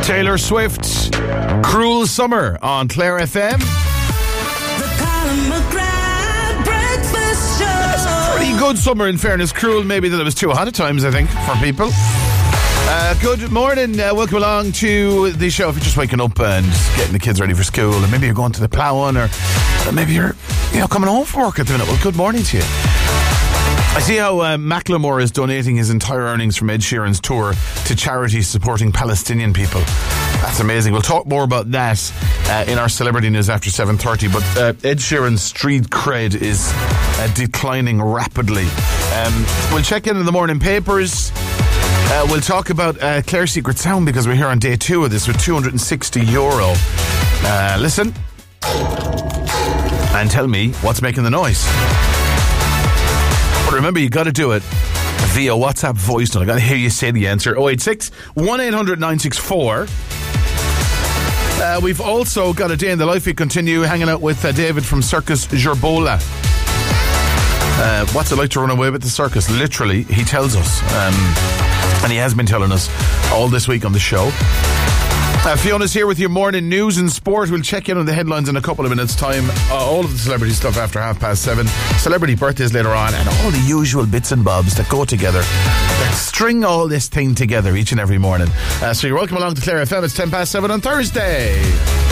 Taylor Swift, Cruel Summer on Clare FM. The Colin McGrath Breakfast Show. Pretty good summer, in fairness. Cruel, maybe that it was too hot at times, I think, for people. Good morning. Welcome along to the show. If you're just waking up and getting the kids ready for school, and maybe you're going to the ploughing, or maybe you're coming home from work at the minute. Well, good morning to you. I see how Macklemore is donating his entire earnings from Ed Sheeran's tour to charities supporting Palestinian people. That's amazing. We'll talk more about that in our celebrity news after 7:30. But Ed Sheeran's street cred is declining rapidly. We'll check in the morning papers. We'll talk about Clare's Secret Sound because we're here on day 2 of this with €260. Listen and tell me what's making the noise. But remember, you got to do it via WhatsApp voice note. I got to hear you say the answer. 086 1800 964. We've also got a day in the life. We continue hanging out with David from Circus Jerbola. What's it like to run away with the circus? Literally, he tells us. And he has been telling us all this week on the show. Fiona's here with your morning news and sport. We'll check in on the headlines in a couple of minutes' time. All of the celebrity stuff after 7:30. Celebrity birthdays later on, and all the usual bits and bobs that go together, that string all this thing together each and every morning. So you're welcome along to Clare FM. It's 7:10 on Thursday.